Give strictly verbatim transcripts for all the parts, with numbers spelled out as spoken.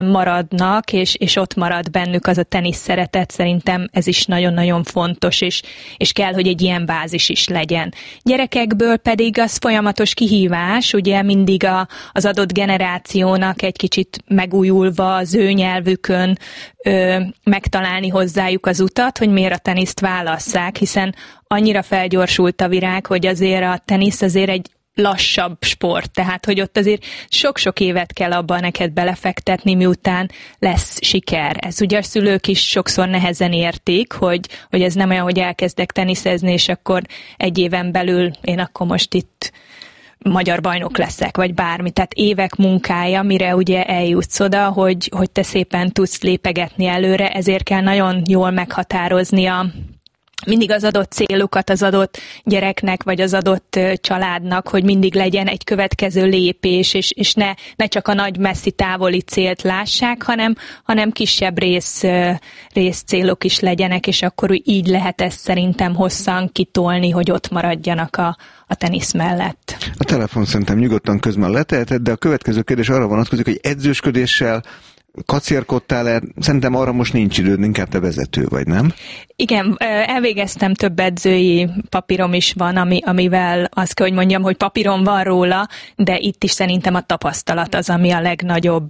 maradnak, és, és ott marad bennük az a tenisz szeretet, szerintem ez is nagyon-nagyon fontos, és, és kell, hogy egy ilyen bázis is legyen. Gyerekekből pedig az folyamatos kihívás, ugye mindig a, az adott generációnak egy kicsit megújulva az ő nyelvükön ö, megtalálni hozzájuk az utat, hogy miért a teniszt válasszák, hiszen annyira felgyorsult a virág, hogy azért a tenisz azért egy lassabb sport, tehát hogy ott azért sok-sok évet kell abban neked belefektetni, miután lesz siker. Ez ugye a szülők is sokszor nehezen értik, hogy, hogy ez nem olyan, hogy elkezdek teniszezni, és akkor egy éven belül én akkor most itt magyar bajnok leszek, vagy bármi. Tehát évek munkája, mire ugye eljutsz oda, hogy, hogy te szépen tudsz lépegetni előre, ezért kell nagyon jól meghatározni a mindig az adott célukat az adott gyereknek, vagy az adott családnak, hogy mindig legyen egy következő lépés, és, és ne, ne csak a nagy messzi távoli célt lássák, hanem, hanem kisebb rész, rész célok is legyenek, és akkor így lehet ezt szerintem hosszan kitolni, hogy ott maradjanak a, a tenisz mellett. A telefon szerintem nyugodtan közben leteheted, de a következő kérdés arra vonatkozik, hogy edzősködéssel kacérkodtál-e? Szerintem arra most nincs időd, inkább te vezető vagy, nem? Igen, elvégeztem, több edzői papírom is van, ami, amivel azt kell, hogy mondjam, hogy papírom van róla, de itt is szerintem a tapasztalat az, ami a legnagyobb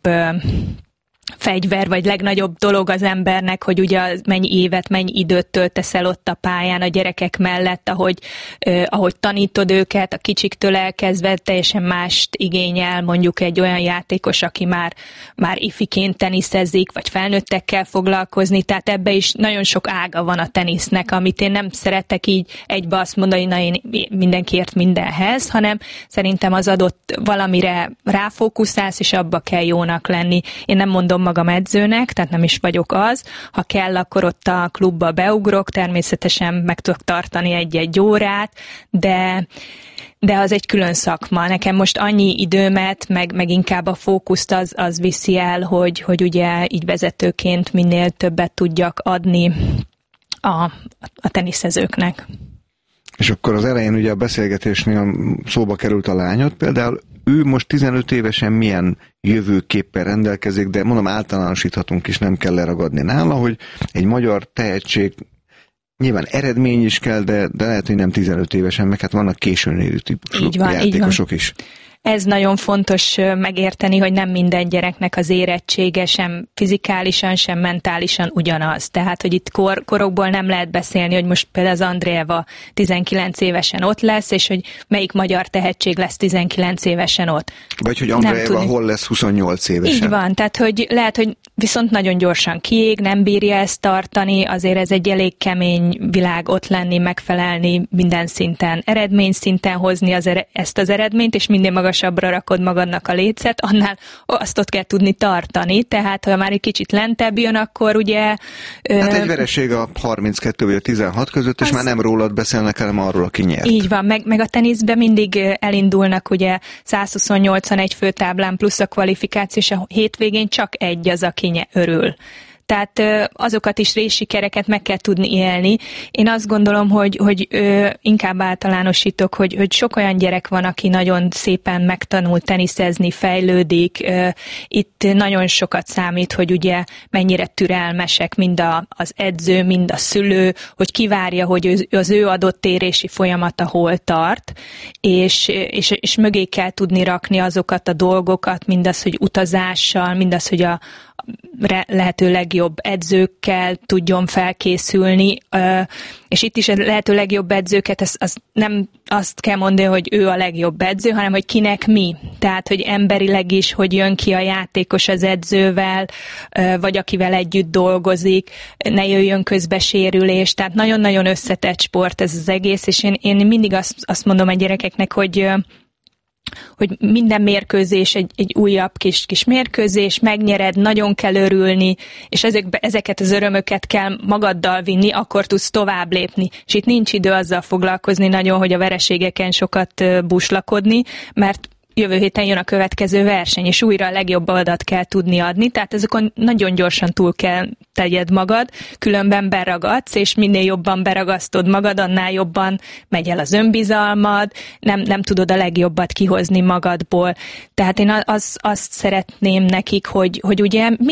fegyver, vagy legnagyobb dolog az embernek, hogy ugye mennyi évet, mennyi időt töltesz el ott a pályán a gyerekek mellett, ahogy, eh, ahogy tanítod őket, a kicsiktől elkezdve teljesen mást igényel mondjuk egy olyan játékos, aki már, már ifiként teniszezik, vagy felnőttekkel foglalkozni, tehát ebbe is nagyon sok ága van a tenisznek, amit én nem szeretek így egybe azt mondani, na én mindenkiért mindenhez, hanem szerintem az adott valamire ráfókuszálsz, és abba kell jónak lenni. Én nem mondom magam edzőnek, tehát nem is vagyok az. Ha kell, akkor ott a klubba beugrok, természetesen meg tudok tartani egy-egy órát, de, de az egy külön szakma. Nekem most annyi időmet, meg, meg inkább a fókuszt az, az viszi el, hogy, hogy ugye így vezetőként minél többet tudjak adni a, a teniszezőknek. És akkor az elején ugye a beszélgetésnél szóba került a lányod, például ő most tizenöt évesen milyen jövőképpen rendelkezik, de mondom, általánosíthatunk is, nem kell leragadni nála, hogy egy magyar tehetség, nyilván eredmény is kell, de, de lehet, hogy nem tizenöt évesen, meg hát vannak későn érő típusú játékosok is. Ez nagyon fontos megérteni, hogy nem minden gyereknek az érettsége sem fizikálisan, sem mentálisan ugyanaz. Tehát, hogy itt kor, korokból nem lehet beszélni, hogy most például az Andreeva tizenkilenc évesen ott lesz, és hogy melyik magyar tehetség lesz tizenkilenc évesen ott. Vagy hogy Andreeva hol lesz huszonnyolc évesen. Így van, tehát hogy lehet, hogy viszont nagyon gyorsan kiég, nem bírja ezt tartani, azért ez egy elég kemény világ ott lenni, megfelelni minden szinten, eredmény szinten hozni az ere- ezt az eredményt, és minden magasabbra rakod magadnak a lécet, annál azt ott kell tudni tartani, tehát ha már egy kicsit lentebb jön, akkor ugye... Hát egy vereség a harminckettő vagy a tizenhat között, és az... már nem rólad beszélnek, hanem arról, aki nyert. Így van, meg, meg a teniszben mindig elindulnak ugye száz huszonnyolcan főtáblán plusz a kvalifikáció, és a hétvégén csak egy az, aki örül. Tehát azokat is részsikereket meg kell tudni élni. Én azt gondolom, hogy, hogy ö, inkább általánosítok, hogy, hogy sok olyan gyerek van, aki nagyon szépen megtanul teniszezni, fejlődik. Ö, itt nagyon sokat számít, hogy ugye mennyire türelmesek mind a, az edző, mind a szülő, hogy kivárja, hogy az ő adott érési folyamata hol tart, és, és, és mögé kell tudni rakni azokat a dolgokat, mindaz, hogy utazással, mindaz, hogy a lehető legjobb edzőkkel tudjon felkészülni, és itt is a lehető legjobb edzőket, az, az nem azt kell mondani, hogy ő a legjobb edző, hanem hogy kinek mi. Tehát, hogy emberileg is, hogy jön ki a játékos az edzővel, vagy akivel együtt dolgozik, ne jöjjön közbe sérülés. Tehát nagyon-nagyon összetett sport ez az egész, és én, én mindig azt, azt mondom a gyerekeknek, hogy hogy minden mérkőzés egy, egy újabb kis, kis mérkőzés, megnyered, nagyon kell örülni, és ezek, ezeket az örömöket kell magaddal vinni, akkor tudsz tovább lépni. És itt nincs idő azzal foglalkozni nagyon, hogy a vereségeken sokat buslakodni, mert jövő héten jön a következő verseny, és újra a legjobb adat kell tudni adni, tehát ezekon nagyon gyorsan túl kell tegyed magad, különben beragadsz, és minél jobban beragasztod magad, annál jobban megy el az önbizalmad, nem, nem tudod a legjobbat kihozni magadból. Tehát én az, azt szeretném nekik, hogy, hogy ugye